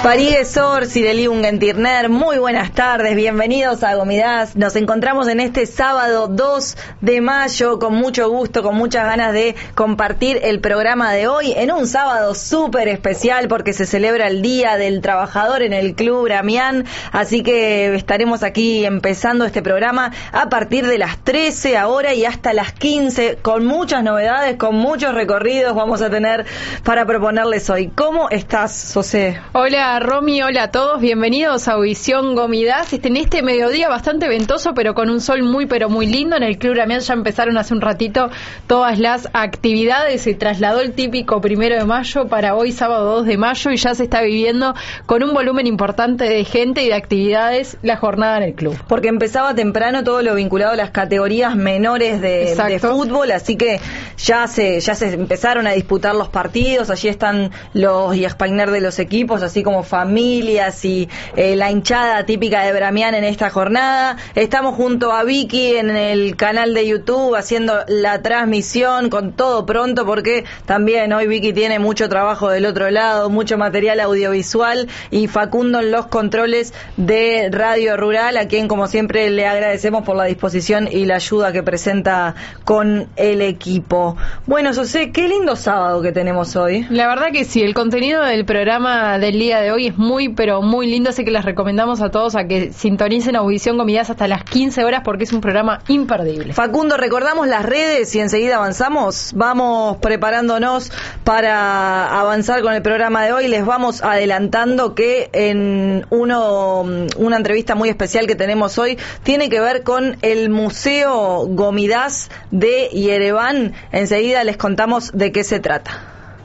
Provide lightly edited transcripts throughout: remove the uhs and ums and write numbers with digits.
Farideh Sor, Sireli Ungentirner, muy buenas tardes, bienvenidos a Gomidas. Nos encontramos en este sábado 2 de mayo con mucho gusto, con muchas ganas de compartir el programa de hoy en un sábado súper especial porque se celebra el Día del Trabajador en el Club Bramián, así que estaremos aquí empezando este programa a partir de las 13 ahora y hasta las 15 con muchas novedades, con muchos recorridos vamos a tener para proponerles hoy. ¿Cómo estás, José? Hola Romy, hola a todos, bienvenidos a Audición Gomidas. En este mediodía bastante ventoso, pero con un sol muy pero muy lindo. En el Club Bramián ya empezaron hace un ratito todas las actividades. Se trasladó el típico 1 de mayo para hoy, sábado 2 de mayo, y ya se está viviendo con un volumen importante de gente y de actividades la jornada en el club. Porque empezaba temprano todo lo vinculado a las categorías menores de fútbol, así que ya se empezaron a disputar los partidos. Allí están los Yaspainer de los equipos, así como familias y la hinchada típica de Bramián en esta jornada. Estamos junto a Vicky en el canal de YouTube haciendo la transmisión con todo pronto, porque también hoy Vicky tiene mucho trabajo del otro lado, mucho material audiovisual, y Facundo en los controles de Radio Rural, a quien como siempre le agradecemos por la disposición y la ayuda que presenta con el equipo. Bueno, José, qué lindo sábado que tenemos hoy. La verdad que sí, el contenido del programa del día de hoy es muy, pero muy lindo, así que les recomendamos a todos a que sintonicen Audición Gomidas hasta las 15 horas porque es un programa imperdible. Facundo, recordamos las redes y enseguida avanzamos. Vamos preparándonos para avanzar con el programa de hoy. Les vamos adelantando que en una entrevista muy especial que tenemos hoy tiene que ver con el Museo Gomidas de Yerevan. Enseguida les contamos de qué se trata.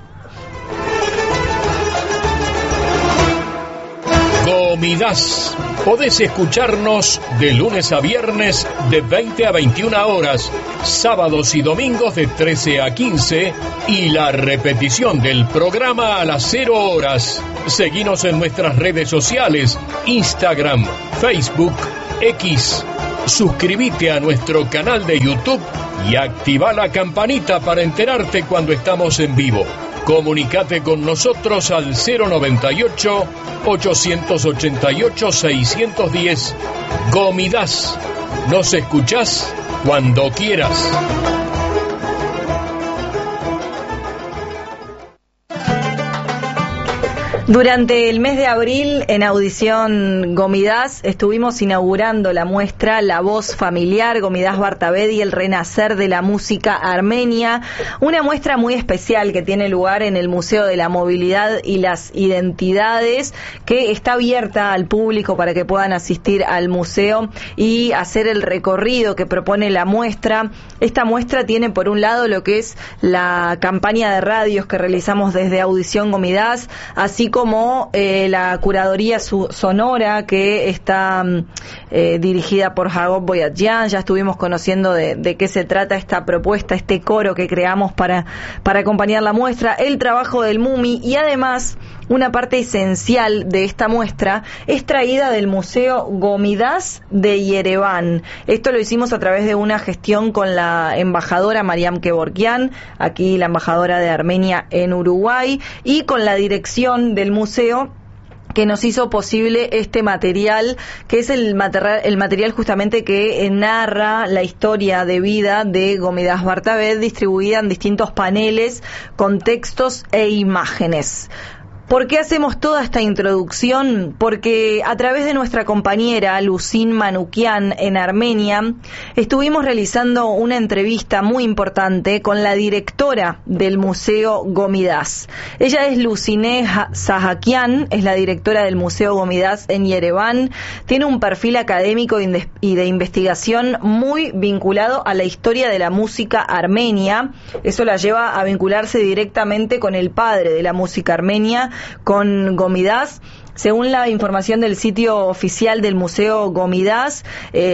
Gomidas. Podés escucharnos de lunes a viernes de 20 a 21 horas, sábados y domingos de 13 a 15 y la repetición del programa a las 0 horas. Seguinos en nuestras redes sociales, Instagram, Facebook, X. Suscríbete a nuestro canal de YouTube y activa la campanita para enterarte cuando estamos en vivo. Comunicate con nosotros al 098-888-610. Gomidas. Nos escuchás cuando quieras. Durante el mes de abril, en Audición Gomidas, estuvimos inaugurando la muestra La Voz Familiar, Gomidas Bartabed y el Renacer de la Música Armenia, una muestra muy especial que tiene lugar en el Museo de la Movilidad y las Identidades, que está abierta al público para que puedan asistir al museo y hacer el recorrido que propone la muestra. Esta muestra tiene por un lado lo que es la campaña de radios que realizamos desde Audición Gomidas, así como la curaduría sonora que está dirigida por Jacob Boyadjian. Ya estuvimos conociendo de qué se trata esta propuesta, este coro que creamos para acompañar la muestra, el trabajo del Mumi, y además una parte esencial de esta muestra es traída del Museo Gomidas de Yerevan. Esto lo hicimos a través de una gestión con la embajadora Mariam Kevorkian, aquí la embajadora de Armenia en Uruguay, y con la dirección del museo, que nos hizo posible este material, que es el material justamente que narra la historia de vida de Gomidas Bartabed, distribuida en distintos paneles con textos e imágenes. ¿Por qué hacemos toda esta introducción? Porque a través de nuestra compañera Lucín Manukian en Armenia estuvimos realizando una entrevista muy importante con la directora del Museo Gomidas. Ella es Lucine Sahakian, es la directora del Museo Gomidas en Yerevan. Tiene un perfil académico y de investigación muy vinculado a la historia de la música armenia. Eso la lleva a vincularse directamente con el padre de la música armenia, con Gomidas. Según la información del sitio oficial del Museo Gomidas,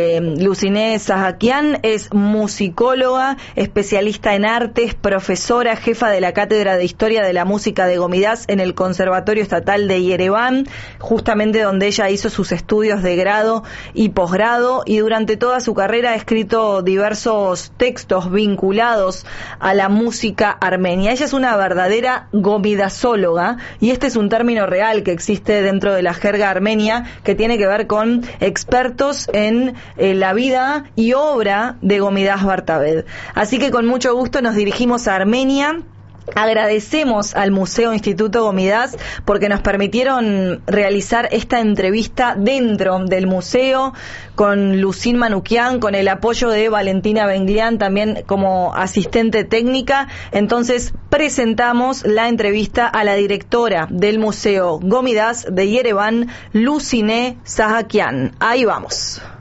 Lucine Sahakian es musicóloga, especialista en artes, profesora, jefa de la Cátedra de Historia de la Música de Gomidas en el Conservatorio Estatal de Yerevan, justamente donde ella hizo sus estudios de grado y posgrado, y durante toda su carrera ha escrito diversos textos vinculados a la música armenia. Ella es una verdadera gomidasóloga, y este es un término real que existe dentro de la jerga armenia, que tiene que ver con expertos en la vida y obra de Gomidas Bartabed. Así que con mucho gusto nos dirigimos a Armenia. Agradecemos al Museo Instituto Gomidas porque nos permitieron realizar esta entrevista dentro del museo con Lucín Manukian, con el apoyo de Valentina Benglian también como asistente técnica. Entonces presentamos la entrevista a la directora del Museo Gomidas de Yerevan, Lucine Sahakian. Ahí vamos.